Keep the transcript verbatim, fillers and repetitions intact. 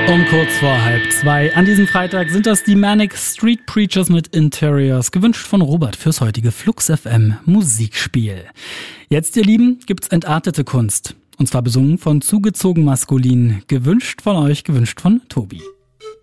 Um kurz vor halb zwei an diesem Freitag sind das die Manic Street Preachers mit Interiors, gewünscht von Robert fürs heutige Flux F M Musikspiel. Jetzt, ihr Lieben, gibt's entartete Kunst. Und zwar besungen von Zugezogen Maskulin, gewünscht von euch, gewünscht von Tobi.